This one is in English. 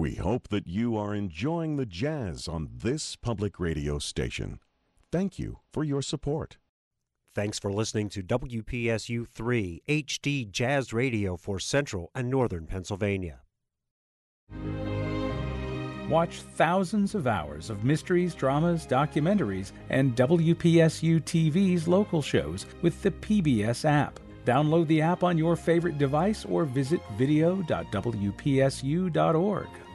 We hope that you are enjoying the jazz on this public radio station. Thank you for your support. Thanks for listening to WPSU 3 HD Jazz Radio for Central and Northern Pennsylvania. Watch thousands of hours of mysteries, dramas, documentaries, and WPSU TV's local shows with the PBS app. Download the app on your favorite device or visit video.wpsu.org.